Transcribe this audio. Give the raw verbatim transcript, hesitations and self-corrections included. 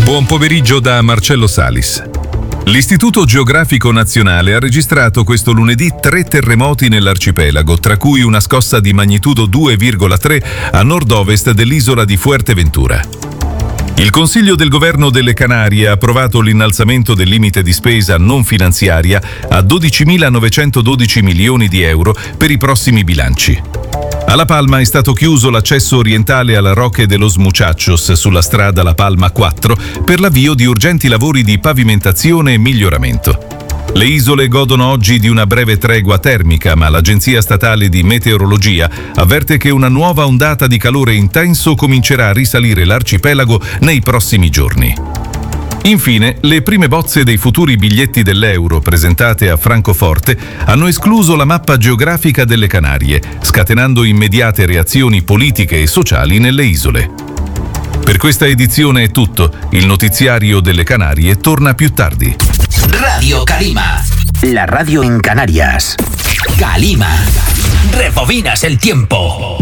Buon pomeriggio da Marcello Salis. L'Istituto Geografico Nazionale ha registrato questo lunedì tre terremoti nell'arcipelago, tra cui una scossa di magnitudo due virgola tre a nord-ovest dell'isola di Fuerteventura. Il Consiglio del Governo delle Canarie ha approvato l'innalzamento del limite di spesa non finanziaria a dodicimilanovecentododici milioni di euro per i prossimi bilanci. A La Palma è stato chiuso l'accesso orientale alla Roque de los Muchachos sulla strada La Palma quattro per l'avvio di urgenti lavori di pavimentazione e miglioramento. Le isole godono oggi di una breve tregua termica, ma l'Agenzia Statale di Meteorologia avverte che una nuova ondata di calore intenso comincerà a risalire l'arcipelago nei prossimi giorni. Infine, le prime bozze dei futuri biglietti dell'euro presentate a Francoforte hanno escluso la mappa geografica delle Canarie, scatenando immediate reazioni politiche e sociali nelle isole. Per questa edizione è tutto. Il notiziario delle Canarie torna più tardi. Radio Calima, la radio en Canarias. Calima, rebobinas el tiempo.